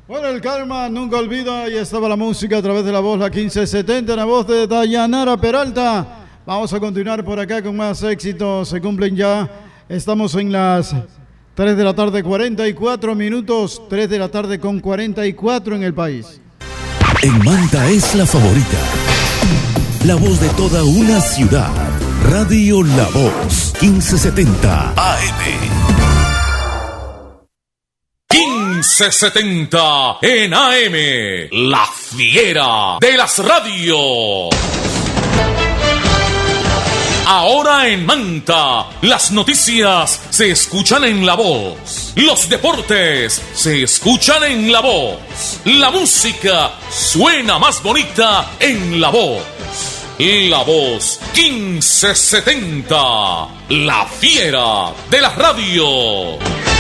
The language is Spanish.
Bueno, el karma nunca olvida, y estaba la música a través de la voz, la 1570, la voz de Dayanara Peralta. Vamos a continuar por acá con más éxitos, se cumplen ya, estamos en las 3 de la tarde, 44 minutos, 3 de la tarde con 44 en el país. En Manta es la favorita, la voz de toda una ciudad, Radio La Voz, 1570 AM. 1570 en AM, la fiera de las radios. Ahora en Manta, las noticias se escuchan en La Voz. Los deportes se escuchan en La Voz. La música suena más bonita en La Voz. La Voz 1570, la fiera de la radio.